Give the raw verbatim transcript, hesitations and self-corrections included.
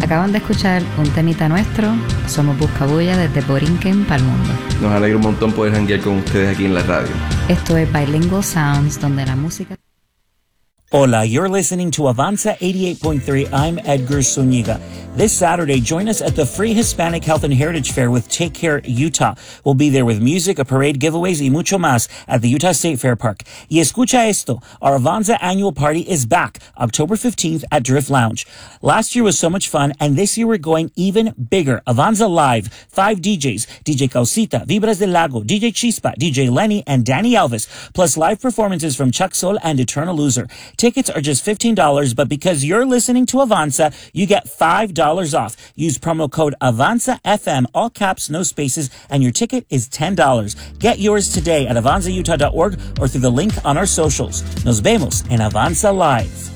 Acaban de escuchar un temita nuestro, somos Buscabulla desde Borinquen para el mundo. Nos alegra un montón poder janguear con ustedes aquí en la radio. Esto es Bilingual Sounds, donde la música... Hola, you're listening to Avanza eighty-eight point three. I'm Edgar Zuniga. This Saturday, join us at the Free Hispanic Health and Heritage Fair with Take Care Utah. We'll be there with music, a parade, giveaways, y mucho más at the Utah State Fair Park. Y escucha esto, our Avanza annual party is back October fifteenth at Drift Lounge. Last year was so much fun, and this year we're going even bigger. Avanza Live, five D Js, D J Causita, Vibras del Lago, D J Chispa, D J Lenny, and Danny Elvis, plus live performances from Chuck Sol and Eternal Loser. Tickets are just fifteen dollars, but because you're listening to Avanza, you get five dollars off. Use promo code Avanza F M, all caps, no spaces, and your ticket is ten dollars. Get yours today at avanza utah dot org or through the link on our socials. Nos vemos en Avanza Live.